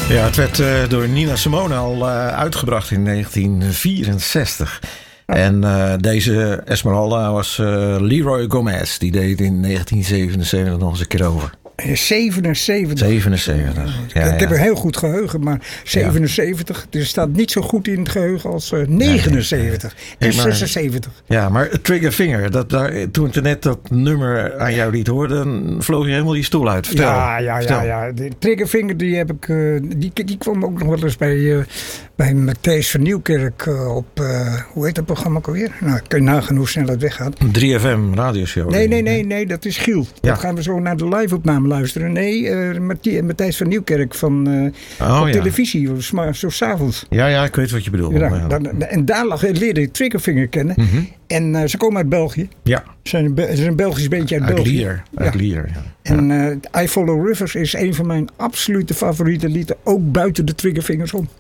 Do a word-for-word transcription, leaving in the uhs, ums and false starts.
Ja, het werd uh, door Nina Simone al uh, uitgebracht in negentien vierenzestig. Ja. En uh, deze Esmeralda was uh, Leroy Gomez. Die deed in negentien zevenenzeventig nog eens een keer over. zevenenzeventig. zevenenzeventig. Ja, ik ja. heb een heel goed geheugen, maar zevenenzeventig. Ja. Er staat niet zo goed in het geheugen als uh, negenenzeventig. Nee, nee. En hey, maar, zesenzeventig. Ja, maar Triggerfinger, dat, daar, toen ik net dat nummer aan jou liet horen, dan vloog je helemaal die stoel uit. Vertel. Ja, ja, ja, ja. De Triggerfinger, die heb ik, uh, die, die kwam ook nog wel eens bij, uh, bij Matthijs van Nieuwkerk uh, op, uh, hoe heet dat programma ook alweer? Nou, kun je nagaan hoe snel het weggaat. drie F M radioshow. Nee, nee, nee, nee, dat is Giel. Ja. Dan gaan we zo naar de live-opname luisteren. Nee, uh, Matthijs van Nieuwkerk van uh, oh, op ja. televisie, maar zo 's avonds. Ja, ja, ik weet wat je bedoelt. Ja, dan, en daar lag, leerde ik Triggerfinger kennen. Mm-hmm. En uh, ze komen uit België. Ja. Zijn, het is een Belgisch beentje uit, uit België. Lier. Uit ja. Lier, ja. En uh, I Follow Rivers is een van mijn absolute favoriete lieden. Ook buiten de Triggerfingers om.